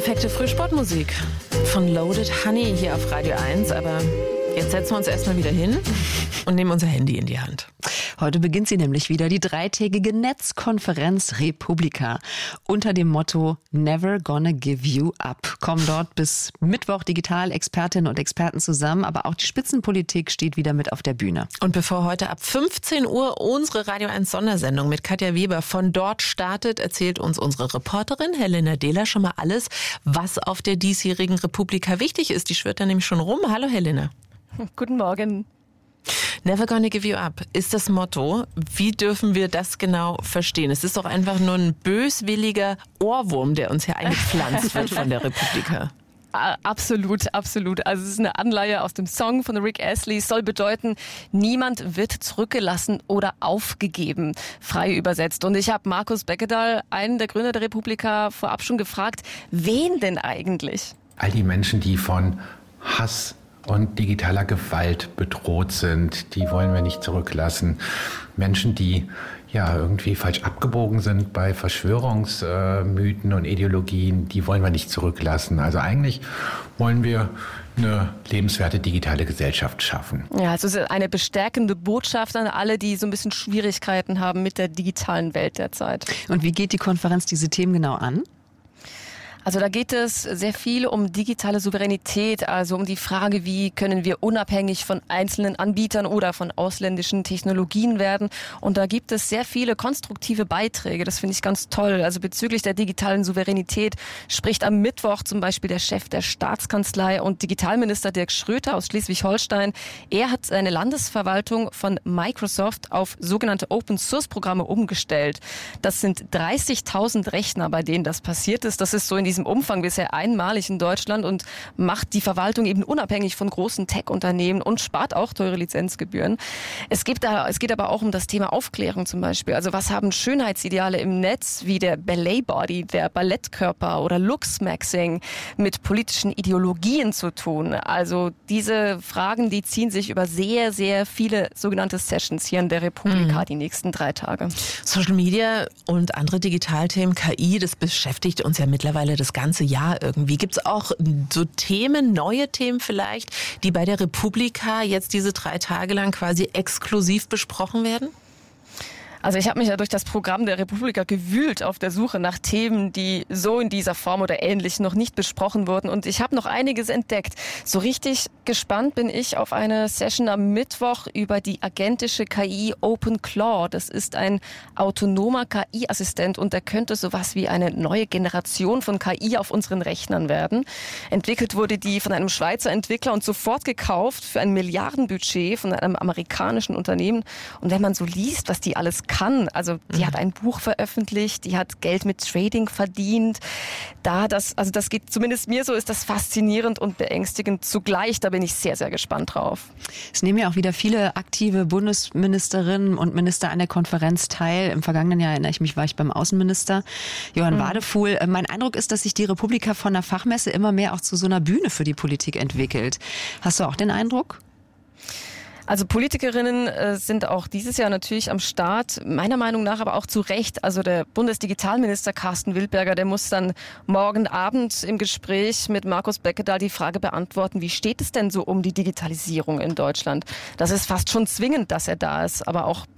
Perfekte Frühsportmusik von Loaded Honey hier auf Radio 1. Aber jetzt setzen wir uns erstmal wieder hin und nehmen unser Handy in die Hand. Heute beginnt sie nämlich wieder, die dreitägige Netzkonferenz Republika. Unter dem Motto Never Gonna Give You Up kommen dort bis Mittwoch digital Expertinnen und Experten zusammen. Aber auch die Spitzenpolitik steht wieder mit auf der Bühne. Und bevor heute ab 15 Uhr unsere Radio 1 Sondersendung mit Katja Weber von dort startet, erzählt uns unsere Reporterin Helena Dehler schon mal alles, was auf der diesjährigen Republika wichtig ist. Die schwirrt da nämlich schon rum. Hallo Helena. Guten Morgen. Never gonna give you up ist das Motto. Wie dürfen wir das genau verstehen? Es ist doch einfach nur ein böswilliger Ohrwurm, der uns hier eingepflanzt wird von der Republika. Absolut, absolut. Also es ist eine Anleihe aus dem Song von Rick Astley. Soll bedeuten, niemand wird zurückgelassen oder aufgegeben, frei übersetzt. Und ich habe Markus Beckedahl, einen der Gründer der Republika, vorab schon gefragt, wen denn eigentlich? All die Menschen, die von Hass und digitaler Gewalt bedroht sind, die wollen wir nicht zurücklassen. Menschen, die ja irgendwie falsch abgebogen sind bei Verschwörungsmythen und Ideologien, die wollen wir nicht zurücklassen. Also eigentlich wollen wir eine lebenswerte digitale Gesellschaft schaffen. Ja, also es ist eine bestärkende Botschaft an alle, die so ein bisschen Schwierigkeiten haben mit der digitalen Welt derzeit. Und wie geht die Konferenz diese Themen genau an? Also da geht es sehr viel um digitale Souveränität, also um die Frage, wie können wir unabhängig von einzelnen Anbietern oder von ausländischen Technologien werden. Und da gibt es sehr viele konstruktive Beiträge, das finde ich ganz toll. Also bezüglich der digitalen Souveränität spricht am Mittwoch zum Beispiel der Chef der Staatskanzlei und Digitalminister Dirk Schröter aus Schleswig-Holstein. Er hat seine Landesverwaltung von Microsoft auf sogenannte Open-Source-Programme umgestellt. Das sind 30.000 Rechner, bei denen das passiert ist. Das ist so in diesem Umfang bisher einmalig in Deutschland und macht die Verwaltung eben unabhängig von großen Tech-Unternehmen und spart auch teure Lizenzgebühren. Es geht aber auch um das Thema Aufklärung zum Beispiel. Also was haben Schönheitsideale im Netz wie der Ballet Body, der Ballettkörper oder Looksmaxing mit politischen Ideologien zu tun? Also diese Fragen, die ziehen sich über sehr, sehr viele sogenannte Sessions hier in der Republika die nächsten 3 Tage. Social Media und andere Digitalthemen, KI, das beschäftigt uns ja mittlerweile das ganze Jahr irgendwie. Gibt es auch so Themen, neue Themen vielleicht, die bei der Republika jetzt diese 3 Tage lang quasi exklusiv besprochen werden? Also ich habe mich ja durch das Programm der Republika gewühlt auf der Suche nach Themen, die so in dieser Form oder ähnlich noch nicht besprochen wurden. Und ich habe noch einiges entdeckt. So richtig gespannt bin ich auf eine Session am Mittwoch über die agentische KI OpenClaw. Das ist ein autonomer KI-Assistent und der könnte sowas wie eine neue Generation von KI auf unseren Rechnern werden. Entwickelt wurde die von einem Schweizer Entwickler und sofort gekauft für ein Milliardenbudget von einem amerikanischen Unternehmen. Und wenn man so liest, was die alles kann. Also die hat ein Buch veröffentlicht, die hat Geld mit Trading verdient. Das geht zumindest mir so, ist das faszinierend und beängstigend zugleich. Da bin ich sehr, sehr gespannt drauf. Es nehmen ja auch wieder viele aktive Bundesministerinnen und Minister an der Konferenz teil. Im vergangenen Jahr, erinnere ich mich, war ich beim Außenminister Johann Wadefuhl. Mein Eindruck ist, dass sich die Republika von der Fachmesse immer mehr auch zu so einer Bühne für die Politik entwickelt. Hast du auch den Eindruck? Also Politikerinnen sind auch dieses Jahr natürlich am Start, meiner Meinung nach aber auch zu Recht. Also der Bundesdigitalminister Carsten Wildberger, der muss dann morgen Abend im Gespräch mit Markus Beckedahl die Frage beantworten, wie steht es denn so um die Digitalisierung in Deutschland? Das ist fast schon zwingend, dass er da ist, aber auch